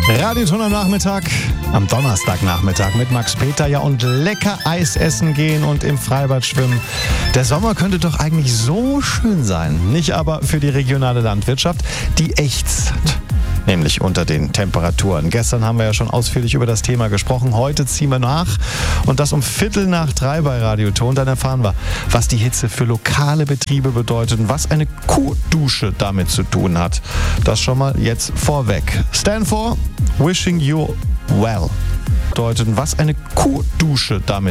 Radioton am Nachmittag, am Donnerstagnachmittag mit Max Peter, ja, und lecker Eis essen gehen und im Freibad schwimmen. Der Sommer könnte doch eigentlich so schön sein, nicht aber für die regionale Landwirtschaft, die ächzt. Nämlich unter den Temperaturen. Gestern haben wir ja schon ausführlich über das Thema gesprochen. Heute ziehen wir nach und das um 2:45 bei Radioton. Dann erfahren wir, was die Hitze für lokale Betriebe bedeutet und was eine Kuhdusche damit zu tun hat. Das schon mal jetzt vorweg. Stand for Wishing You Well. Bedeutet, was eine Kuhdusche damit